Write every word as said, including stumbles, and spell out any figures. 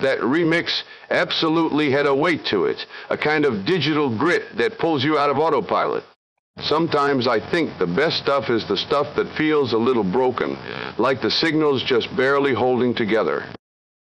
that remix absolutely had a weight to it, a kind of digital grit that pulls you out of autopilot. Sometimes I think the best stuff is the stuff that feels a little broken, like the signals just barely holding together.